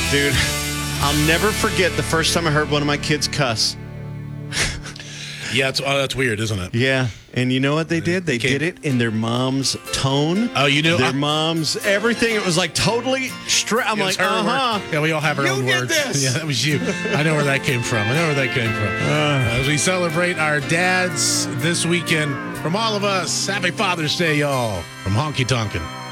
Dude, I'll never forget the first time I heard one of my kids cuss. Yeah, that's weird, isn't it? Yeah. And you know what they did? They did it in their mom's tone. Oh, you knew? Their mom's everything. It was like totally straight. I'm like, Yeah, we all have our own words. This. Yeah, that was you. I know where that came from. As we celebrate our dads this weekend, from all of us, happy Father's Day, y'all. From Honky Tonkin'.